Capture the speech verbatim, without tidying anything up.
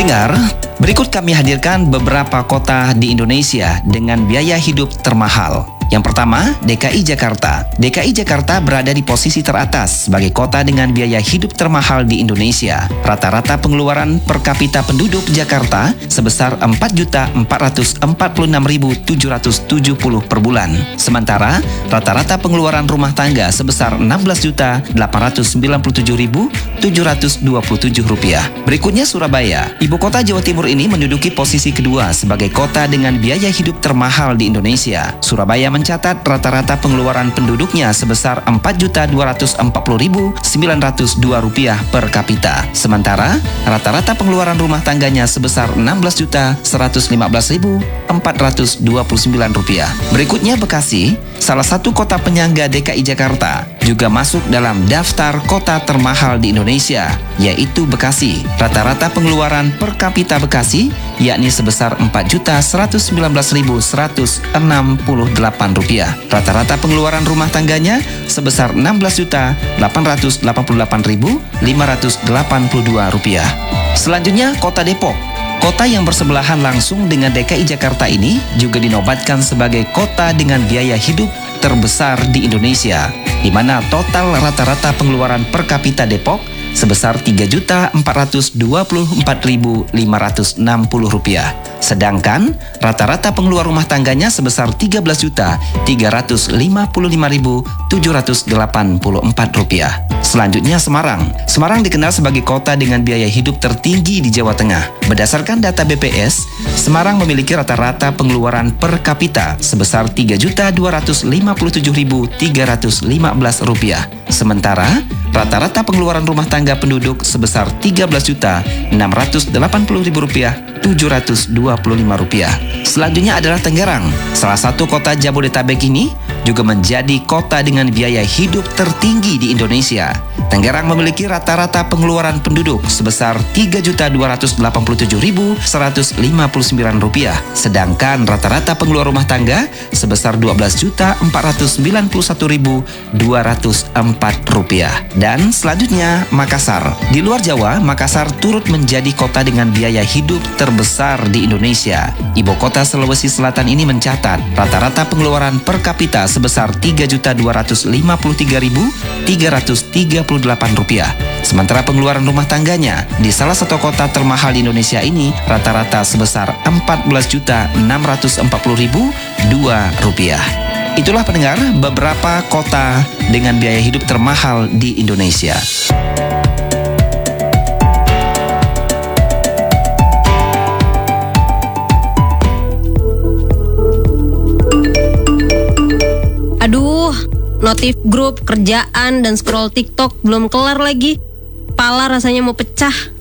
Pendengar, berikut kami hadirkan beberapa kota di Indonesia dengan biaya hidup termahal. Yang pertama, D K I Jakarta. D K I Jakarta berada di posisi teratas sebagai kota dengan biaya hidup termahal di Indonesia. Rata-rata pengeluaran per kapita penduduk Jakarta sebesar empat juta empat ratus empat puluh enam ribu tujuh ratus tujuh puluh per bulan. Sementara, rata-rata pengeluaran rumah tangga sebesar enam belas juta delapan ratus sembilan puluh tujuh ribu tujuh ratus dua puluh tujuh rupiah. Berikutnya Surabaya. Ibu kota Jawa Timur ini menduduki posisi kedua sebagai kota dengan biaya hidup termahal di Indonesia. Surabaya mencatat rata-rata pengeluaran penduduknya sebesar empat juta dua ratus empat puluh ribu sembilan ratus dua rupiah per kapita. Sementara, rata-rata pengeluaran rumah tangganya sebesar enam belas juta seratus lima belas ribu empat ratus dua puluh sembilan rupiah. Berikutnya Bekasi, salah satu kota penyangga D K I Jakarta, juga masuk dalam daftar kota termahal di Indonesia, yaitu Bekasi. Rata-rata pengeluaran per kapita Bekasi yakni sebesar empat juta seratus sembilan belas ribu seratus enam puluh delapan rupiah. Rata-rata pengeluaran rumah tangganya sebesar enam belas juta delapan ratus delapan puluh delapan ribu lima ratus delapan puluh dua rupiah. Selanjutnya Kota Depok. Kota yang bersebelahan langsung dengan D K I Jakarta ini juga dinobatkan sebagai kota dengan biaya hidup terbesar di Indonesia, di mana total rata-rata pengeluaran per kapita Depok sebesar tiga juta empat ratus dua puluh empat ribu lima ratus enam puluh rupiah. Sedangkan rata-rata pengeluaran rumah tangganya sebesar tiga belas juta tiga ratus lima puluh lima ribu tujuh ratus delapan puluh empat rupiah. Selanjutnya Semarang. Semarang dikenal sebagai kota dengan biaya hidup tertinggi di Jawa Tengah. Berdasarkan data B P S, Semarang memiliki rata-rata pengeluaran per kapita sebesar tiga juta dua ratus lima puluh tujuh ribu tiga ratus lima belas rupiah. Sementara, rata-rata pengeluaran rumah tangga penduduk sebesar tiga belas juta enam ratus delapan puluh ribu rupiah tujuh ratus dua puluh lima rupiah. Selanjutnya adalah Tangerang. Salah satu kota Jabodetabek ini juga menjadi kota dengan biaya hidup tertinggi di Indonesia. Tangerang memiliki rata-rata pengeluaran penduduk sebesar tiga juta dua ratus delapan puluh tujuh ribu seratus lima puluh sembilan rupiah. Sedangkan rata-rata pengeluaran rumah tangga sebesar dua belas juta empat ratus sembilan puluh satu ribu dua ratus empat rupiah. Dan selanjutnya Makassar. Di luar Jawa, Makassar turut menjadi kota dengan biaya hidup terbesar di Indonesia. Ibu kota Sulawesi Selatan ini mencatat rata-rata pengeluaran per kapita sebesar tiga juta dua ratus lima puluh tiga ribu tiga ratus tiga puluh delapan rupiah. Sementara pengeluaran rumah tangganya di salah satu kota termahal di Indonesia ini rata-rata sebesar empat belas juta enam ratus empat puluh ribu dua rupiah. Itulah pendengar beberapa kota dengan biaya hidup termahal di Indonesia. Aduh, notif grup, kerjaan, dan scroll TikTok belum kelar lagi. Kepala rasanya mau pecah.